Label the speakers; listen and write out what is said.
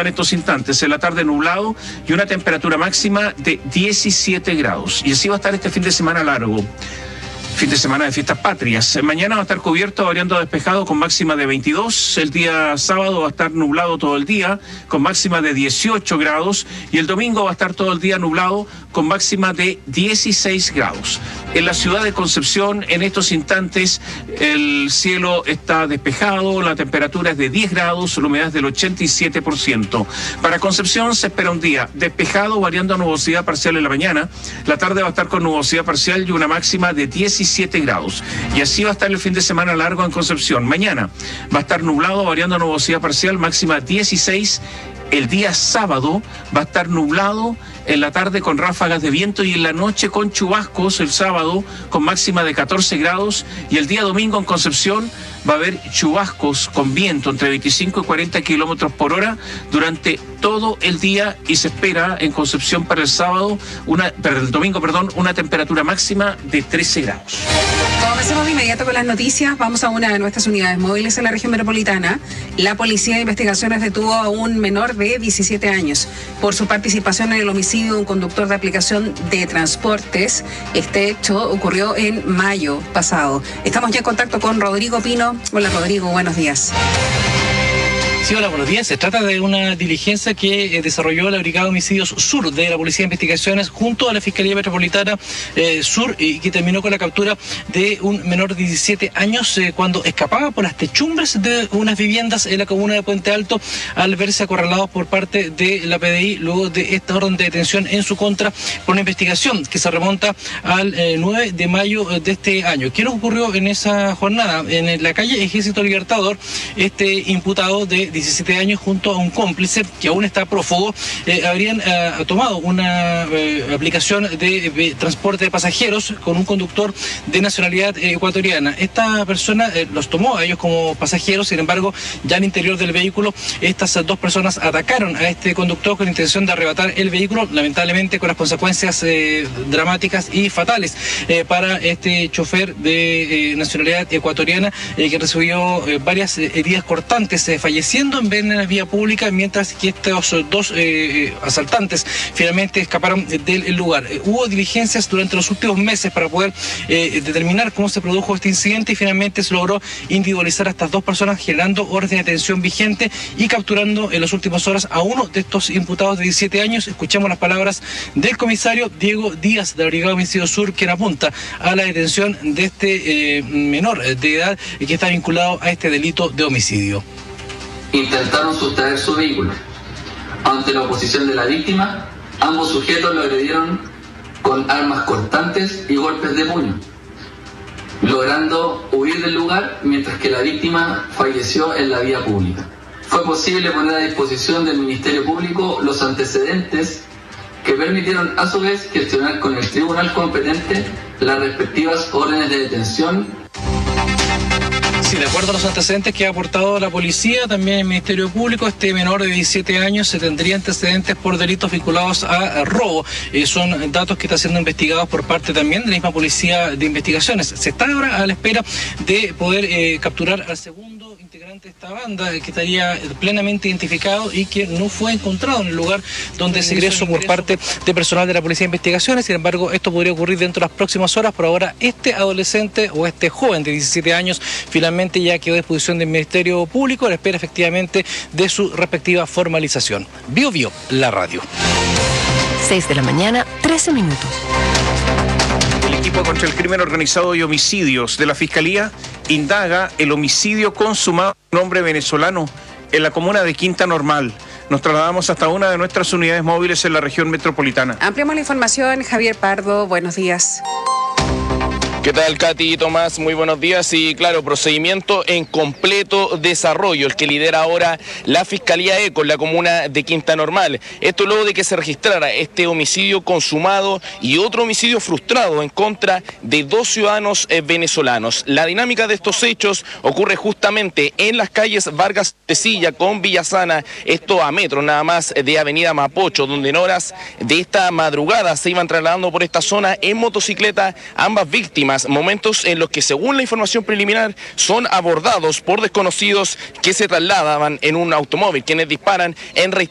Speaker 1: está en estos instantes. En la tarde nublado y una temperatura máxima de 17 grados. Y así va a estar este fin de semana largo. Fin de semana de fiestas patrias. Mañana va a estar cubierto, variando a despejado, con máxima de 22. El día sábado va a estar nublado todo el día, con máxima de 18 grados. Y el domingo va a estar todo el día nublado, con máxima de 16 grados. En la ciudad de Concepción, en estos instantes, el cielo está despejado, la temperatura es de 10 grados, la humedad es del 87%. Para Concepción se espera un día despejado, variando a nubosidad parcial en la mañana. La tarde va a estar con nubosidad parcial y una máxima de 17 grados. Y así va a estar el fin de semana largo en Concepción. Mañana va a estar nublado, variando a nubosidad parcial, máxima 16. El día sábado va a estar nublado, en la tarde con ráfagas de viento y en la noche con chubascos, el sábado con máxima de 14 grados, y el día domingo en Concepción va a haber chubascos con viento entre 25 y 40 kilómetros por hora durante todo el día, y se espera en Concepción para el domingo, una temperatura máxima de 13 grados.
Speaker 2: Comencemos de inmediato con las noticias. Vamos a una de nuestras unidades móviles en la región metropolitana. La Policía de Investigaciones detuvo a un menor de 17 años por su participación en el homicidio de un conductor de aplicación de transportes. Este hecho ocurrió en mayo pasado. Estamos ya en contacto con Rodrigo Pino. Hola Rodrigo, buenos días.
Speaker 3: Sí, hola, buenos días. Se trata de una diligencia que desarrolló la Brigada de Homicidios Sur de la Policía de Investigaciones junto a la Fiscalía Metropolitana Sur, y que terminó con la captura de un menor de 17 años cuando escapaba por las techumbres de unas viviendas en la comuna de Puente Alto, al verse acorralado por parte de la PDI luego de esta orden de detención en su contra por una investigación que se remonta al 9 de mayo de este año. ¿Qué nos ocurrió en esa jornada? En la calle Ejército Libertador, este imputado de 17 años junto a un cómplice que aún está prófugo habrían tomado una aplicación de transporte de pasajeros con un conductor de nacionalidad ecuatoriana. Esta persona los tomó a ellos como pasajeros, sin embargo, ya al interior del vehículo estas dos personas atacaron a este conductor con intención de arrebatar el vehículo, lamentablemente con las consecuencias dramáticas y fatales para este chofer de nacionalidad ecuatoriana que recibió varias heridas cortantes, falleciendo en la vía pública, mientras que estos dos asaltantes finalmente escaparon del lugar. Hubo diligencias durante los últimos meses para poder determinar cómo se produjo este incidente, y finalmente se logró individualizar a estas dos personas, generando orden de detención vigente y capturando en las últimas horas a uno de estos imputados de 17 años. Escuchamos las palabras del comisario Diego Díaz de la Brigada de Homicidios Sur, quien apunta a la detención de este menor de edad que está vinculado a este delito de homicidio.
Speaker 4: Intentaron sustraer su vehículo. Ante la oposición de la víctima, ambos sujetos lo agredieron con armas cortantes y golpes de puño, logrando huir del lugar mientras que la víctima falleció en la vía pública. Fue posible poner a disposición del Ministerio Público los antecedentes que permitieron a su vez gestionar con el tribunal competente las respectivas órdenes de detención.
Speaker 3: Sí, de acuerdo a los antecedentes que ha aportado la policía, también el Ministerio Público, este menor de 17 años se tendría antecedentes por delitos vinculados a robo. Son datos que están siendo investigados por parte también de la misma Policía de Investigaciones. Se está ahora a la espera de poder capturar al segundo integrante de esta banda, que estaría plenamente identificado y que no fue encontrado en el lugar donde se ingresó por parte de personal de la Policía de Investigaciones. Sin embargo, esto podría ocurrir dentro de las próximas horas. Por ahora, este adolescente o este joven de 17 años finalmente ya quedó a disposición del Ministerio Público a la espera efectivamente de su respectiva formalización. Bio, la radio.
Speaker 5: 6 de la mañana, 13 minutos.
Speaker 1: El equipo contra el crimen organizado y homicidios de la Fiscalía indaga el homicidio consumado por un hombre venezolano en la comuna de Quinta Normal. Nos trasladamos hasta una de nuestras unidades móviles en la región metropolitana.
Speaker 2: Ampliamos la información, Javier Pardo, buenos días.
Speaker 6: ¿Qué tal, Katy y Tomás? Muy buenos días. Y claro, procedimiento en completo desarrollo, el que lidera ahora la Fiscalía ECO en la comuna de Quinta Normal. Esto luego de que se registrara este homicidio consumado y otro homicidio frustrado en contra de dos ciudadanos venezolanos. La dinámica de estos hechos ocurre justamente en las calles Vargas de Silla con Villasana, esto a metros nada más de Avenida Mapocho, donde en horas de esta madrugada se iban trasladando por esta zona en motocicleta ambas víctimas. Momentos en los que, según la información preliminar, son abordados por desconocidos que se trasladaban en un automóvil, quienes disparan en